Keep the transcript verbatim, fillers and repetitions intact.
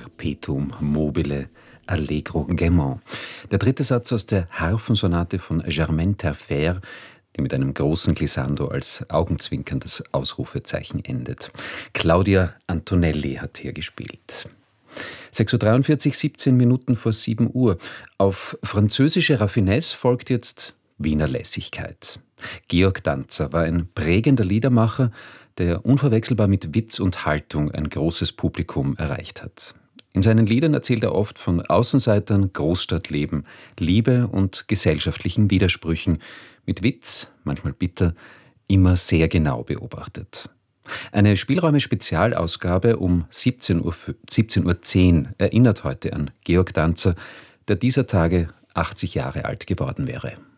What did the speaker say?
Perpetuum mobile allegro gaiement. Der dritte Satz aus der Harfensonate von Germaine Terfer, die mit einem großen Glissando als augenzwinkerndes Ausrufezeichen endet. Claudia Antonelli hat hier gespielt. sechs Uhr dreiundvierzig, siebzehn Minuten vor sieben Uhr. Auf französische Raffinesse folgt jetzt Wiener Lässigkeit. Georg Danzer war ein prägender Liedermacher, der unverwechselbar mit Witz und Haltung ein großes Publikum erreicht hat. In seinen Liedern erzählt er oft von Außenseitern, Großstadtleben, Liebe und gesellschaftlichen Widersprüchen, mit Witz, manchmal bitter, immer sehr genau beobachtet. Eine Spielräume-Spezialausgabe um siebzehn Uhr zehn erinnert heute an Georg Danzer, der dieser Tage achtzig Jahre alt geworden wäre.